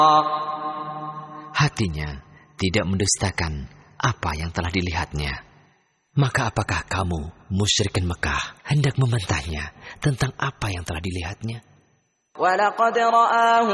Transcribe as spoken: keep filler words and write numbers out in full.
Hatinya tidak mendustakan apa yang telah dilihatnya. Maka apakah kamu, musyrikin Mekah, hendak membantahnya tentang apa yang telah dilihatnya?